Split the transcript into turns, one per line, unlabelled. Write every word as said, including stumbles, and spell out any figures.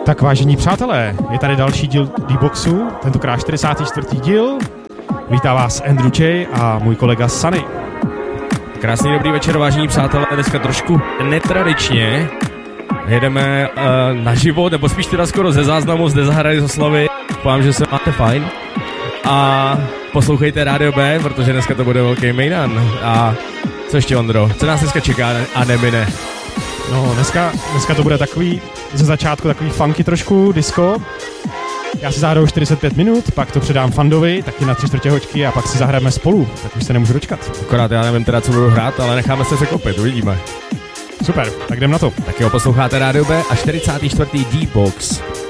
Tak vážení přátelé, je tady další díl D-Boxu, tentokrát čtyřicátý čtvrtý díl. Vítá vás Andrew J. a můj kolega Sunny.
Krásný dobrý večer, vážení přátelé, dneska trošku netradičně. Jedeme uh, naživo, nebo spíš teda skoro ze záznamu, zde zahraji z oslavy. Doufám, že se máte fajn. A poslouchejte Rádio B, protože dneska to bude velký mejdan. A co ještě, Ondro? Co nás dneska čeká a nemine?
No, dneska, dneska to bude takový, ze začátku takový funky trošku, disco. Já si zahraju čtyřicet pět minut, pak to předám Fandovi, taky na tři čtvrtě hoďky a pak si zahrajeme spolu, tak už se nemůžu dočkat.
Akorát já nevím teda, co budu hrát, ale necháme se překvapit, uvidíme.
Super, tak jdem na to.
Tak jo, posloucháte Rádio B a čtyřicátý čtvrtý D-Box.